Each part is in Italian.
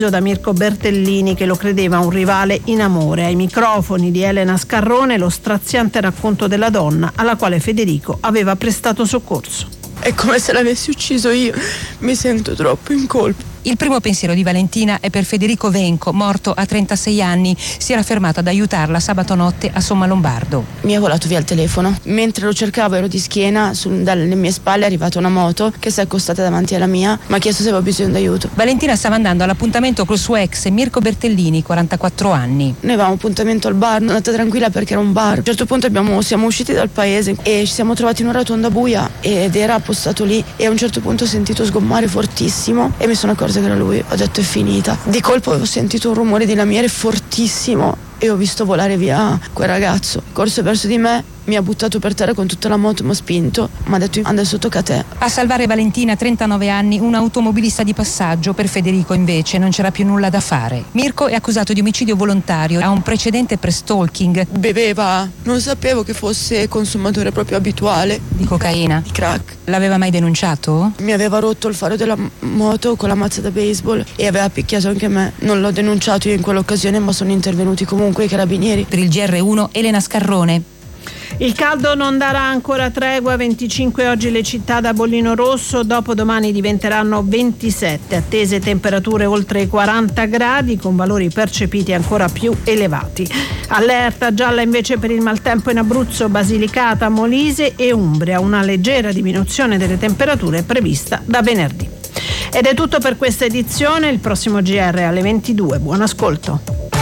da Mirko Bertellini, che lo credeva un rivale in amore. Ai microfoni di Elena Scarrone lo straziante racconto della donna alla quale Federico aveva prestato soccorso. È come se l'avessi ucciso io, mi sento troppo in colpa. Il primo pensiero di Valentina è per Federico Venco, morto a 36 anni. Si era fermato ad aiutarla sabato notte a Sommalombardo. Mi ha volato via il telefono. Mentre lo cercavo ero di schiena, dalle mie spalle è arrivata una moto che si è accostata davanti alla mia. Mi ha chiesto se avevo bisogno d'aiuto. Valentina stava andando all'appuntamento col suo ex Mirko Bertellini, 44 anni. Noi avevamo appuntamento al bar, andata tranquilla perché era un bar. A un certo punto siamo usciti dal paese e ci siamo trovati in una rotonda buia ed era appostato lì, e a un certo punto ho sentito sgommare fortissimo e mi sono accorta che era lui. Ho detto è finita. Di colpo ho sentito un rumore di lamiere fortissimo e ho visto volare via quel ragazzo. Corso verso di me, mi ha buttato per terra con tutta la moto, mi ha spinto, mi ha detto adesso tocca a te. A salvare Valentina, 39 anni, un automobilista di passaggio. Per Federico invece non c'era più nulla da fare. Mirko è accusato di omicidio volontario, ha un precedente per stalking. Beveva, non sapevo che fosse consumatore proprio abituale. Di cocaina? Di crack. L'aveva mai denunciato? Mi aveva rotto il faro della moto con la mazza da baseball e aveva picchiato anche me. Non l'ho denunciato io in quell'occasione, ma sono intervenuti comunque i carabinieri. Per il GR1 Elena Scarrone. Il caldo non darà ancora tregua. 25 oggi le città da bollino rosso, dopodomani diventeranno 27, attese temperature oltre i 40 gradi con valori percepiti ancora più elevati. Allerta gialla invece per il maltempo in Abruzzo, Basilicata, Molise e Umbria, una leggera diminuzione delle temperature prevista da venerdì. Ed è tutto per questa edizione, il prossimo GR alle 22. Buon ascolto.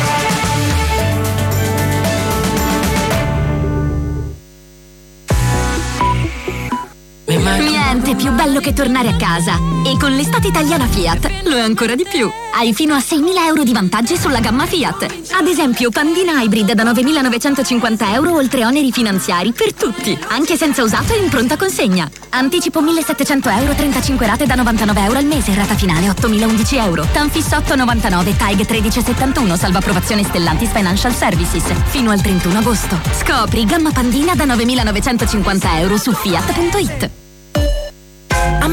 Niente più bello che tornare a casa. E con l'estate italiana Fiat lo è ancora di più. Hai fino a 6.000 euro di vantaggi sulla gamma Fiat. Ad esempio Pandina Hybrid da 9.950 euro oltre oneri finanziari per tutti, anche senza usato e in pronta consegna. Anticipo 1.700 euro, 35 rate da 99 euro al mese, rata finale 8.011 euro. Tanfis 899, TAG 1371, salva approvazione Stellantis Financial Services. Fino al 31 agosto. Scopri gamma Pandina da 9.950 euro su Fiat.it.